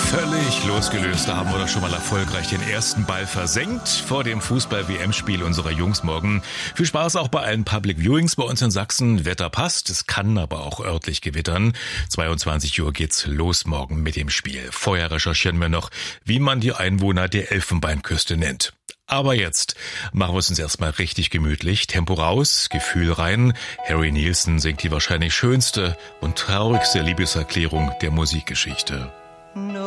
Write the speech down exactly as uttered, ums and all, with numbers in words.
Völlig losgelöst, da haben wir doch schon mal erfolgreich den ersten Ball versenkt vor dem Fußball-W M-Spiel unserer Jungs morgen. Viel Spaß auch bei allen Public Viewings bei uns in Sachsen. Wetter passt, es kann aber auch örtlich gewittern. zweiundzwanzig Uhr geht's los morgen mit dem Spiel. Vorher recherchieren wir noch, wie man die Einwohner der Elfenbeinküste nennt. Aber jetzt machen wir es uns erstmal richtig gemütlich. Tempo raus, Gefühl rein. Harry Nilsson singt die wahrscheinlich schönste und traurigste Liebeserklärung der Musikgeschichte. No.